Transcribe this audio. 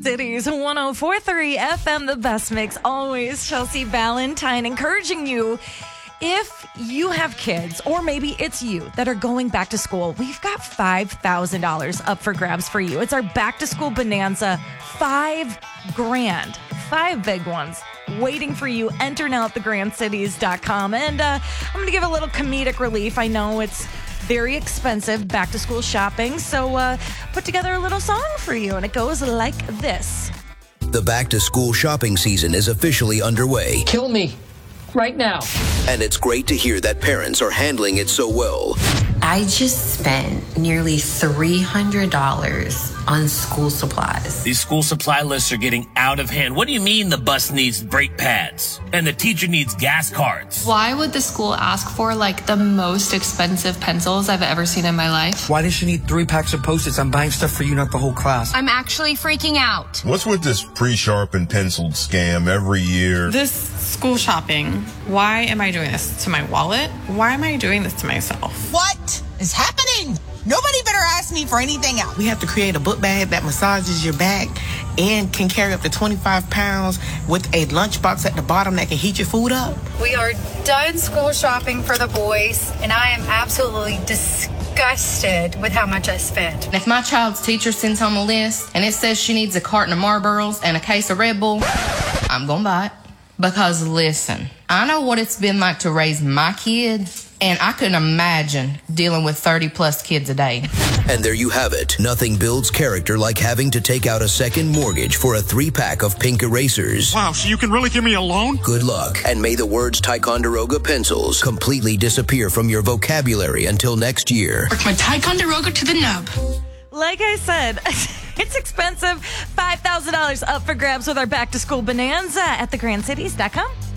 Cities 104.3 FM, the best mix always. Chelsea Valentine encouraging you. If you have kids, or maybe it's you that are going back to school, we've got $5,000 up for grabs for you. It's our back to school bonanza, $5,000, 5 big ones waiting for you. Enter now at thegrandcities.com. And I'm going to give a little comedic relief. I know it's very expensive back to school shopping, so put together a little song for you, and it goes like this. The back to school shopping season is officially underway. Kill me right now. And it's great to hear that parents are handling it so well. I just spent nearly $300 on school supplies. These school supply lists are getting out of hand. What do you mean the bus needs brake pads and the teacher needs gas cards? Why would the school ask for the most expensive pencils I've ever seen in my life? Why does she need 3 packs of Post-its? I'm buying stuff for you, not the whole class. I'm actually freaking out. What's with this pre-sharpened penciled scam every year? This school shopping, why am I doing this to my wallet? Why am I doing this to myself? What is happening? Nobody better ask me for anything else. We have to create a book bag that massages your back and can carry up to 25 pounds with a lunchbox at the bottom that can heat your food up. We are done school shopping for the boys, and I am absolutely disgusted with how much I spent. If my child's teacher sends home a list and it says she needs a carton of Marlboros and a case of Red Bull, I'm gonna buy it. Because listen, I know what it's been like to raise my kid, and I couldn't imagine dealing with 30 plus kids a day. And there you have it. Nothing builds character like having to take out a second mortgage for a 3-pack of pink erasers. Wow, so you can really give me a loan? Good luck. And may the words Ticonderoga pencils completely disappear from your vocabulary until next year. Work my Ticonderoga to the nub. Like I said, it's expensive. $5,000 up for grabs with our back to school bonanza at thegrandcities.com.